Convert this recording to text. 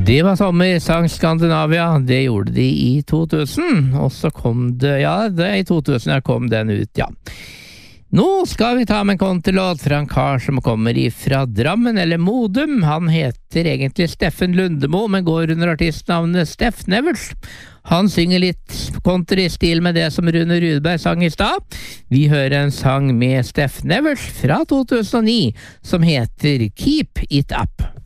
Det var sommersang Skandinavia, det gjorde de i 2000, og så kom det, i 2000 kom den ut, ja. Nå skal vi ta med en kontralåt fra en kar som kommer ifra Drammen, eller Modum. Han heter egentlig Steffen Lundemo, men går under artistnavnet Steff Nevels. Han synger litt country i stil med det som Rune Rudberg sang i stad. Vi hører en sang med Steff Nevels fra 2009, som heter Keep It Up.